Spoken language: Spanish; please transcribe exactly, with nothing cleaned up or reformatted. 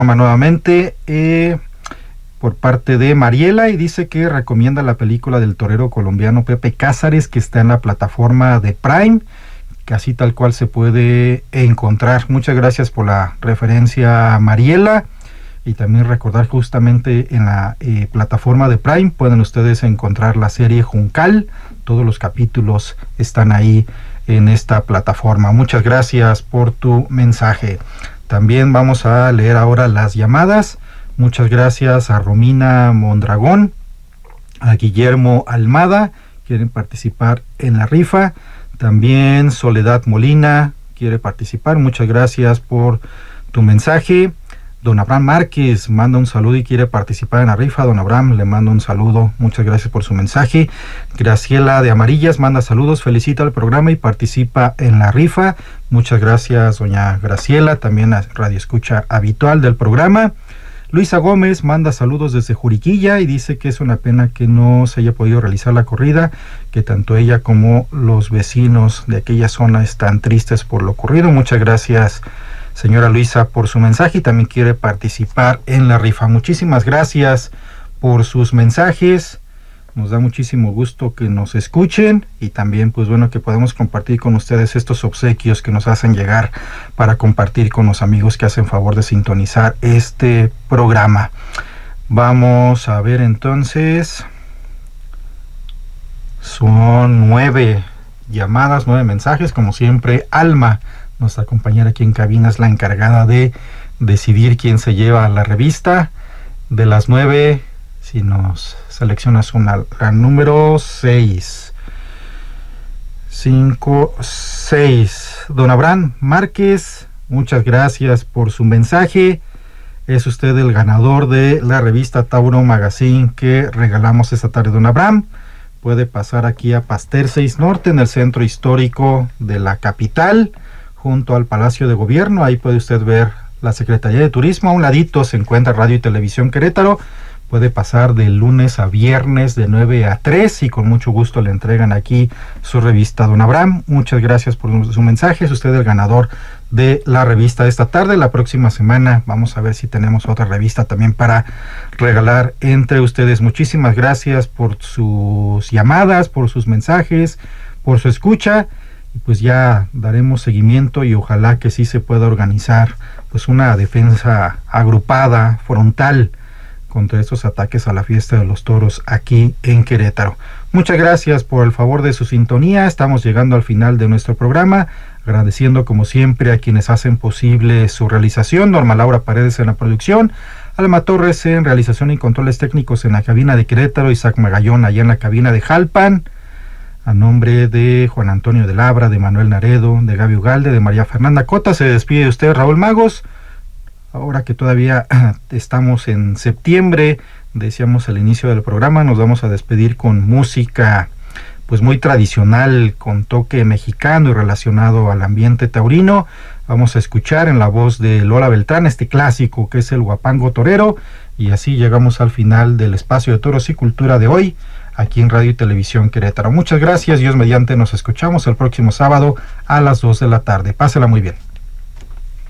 nuevamente eh, por parte de Mariela, y dice que recomienda la película del torero colombiano Pepe Cázares, que está en la plataforma de Prime, que así tal cual se puede encontrar. Muchas gracias por la referencia, Mariela. Y también recordar justamente en la eh, plataforma de Prime pueden ustedes encontrar la serie Juncal. Todos los capítulos están ahí en esta plataforma. Muchas gracias por tu mensaje. También vamos a leer ahora las llamadas. Muchas gracias a Romina Mondragón, a Guillermo Almada, quieren participar en la rifa. También Soledad Molina quiere participar. Muchas gracias por tu mensaje. Don Abraham Márquez manda un saludo y quiere participar en la rifa. Don Abraham, le mando un saludo. Muchas gracias por su mensaje. Graciela de Amarillas manda saludos, felicita al programa y participa en la rifa. Muchas gracias, doña Graciela, también a Radio Escucha habitual del programa. Luisa Gómez manda saludos desde Juriquilla y dice que es una pena que no se haya podido realizar la corrida, que tanto ella como los vecinos de aquella zona están tristes por lo ocurrido. Muchas gracias, señora Luisa, por su mensaje, y también quiere participar en la rifa. Muchísimas gracias por sus mensajes. Nos da muchísimo gusto que nos escuchen y también, pues bueno, que podemos compartir con ustedes estos obsequios que nos hacen llegar para compartir con los amigos que hacen favor de sintonizar este programa. Vamos a ver entonces. Son nueve llamadas, nueve mensajes. Como siempre, Alma, nuestra compañera aquí en cabina, es la encargada de decidir quién se lleva la revista. De las nueve, si nos seleccionas una, la número seis. cinco, seis. Don Abraham Márquez, muchas gracias por su mensaje. Es usted el ganador de la revista Tauro Magazine que regalamos esta tarde. Don Abraham, puede pasar aquí a Pasteur seis Norte, en el centro histórico de la capital, junto al Palacio de Gobierno. Ahí puede usted ver la Secretaría de Turismo. A un ladito se encuentra Radio y Televisión Querétaro. Puede pasar de lunes a viernes de nueve a tres y con mucho gusto le entregan aquí su revista. Don Abraham, muchas gracias por su mensaje. Es usted el ganador de la revista de esta tarde. La próxima semana vamos a ver si tenemos otra revista también para regalar entre ustedes. Muchísimas gracias por sus llamadas, por sus mensajes, por su escucha. Y pues ya daremos seguimiento y ojalá que sí se pueda organizar pues una defensa agrupada, frontal, contra estos ataques a la fiesta de los toros aquí en Querétaro. Muchas gracias por el favor de su sintonía. Estamos llegando al final de nuestro programa, agradeciendo como siempre a quienes hacen posible su realización. Norma Laura Paredes en la producción, Alma Torres en realización y controles técnicos en la cabina de Querétaro, Isaac Magallón allá en la cabina de Jalpan. A nombre de Juan Antonio de Labra, de Manuel Naredo, de Gaby Ugalde, de María Fernanda Cota, se despide de usted, Raúl Magos. Ahora que todavía estamos en septiembre, decíamos al inicio del programa, nos vamos a despedir con música pues muy tradicional, con toque mexicano y relacionado al ambiente taurino. Vamos a escuchar en la voz de Lola Beltrán este clásico que es el Huapango Torero, y así llegamos al final del espacio de Toros y Cultura de hoy, aquí en Radio y Televisión Querétaro. Muchas gracias, Dios mediante, nos escuchamos el próximo sábado a las dos de la tarde. Pásela muy bien.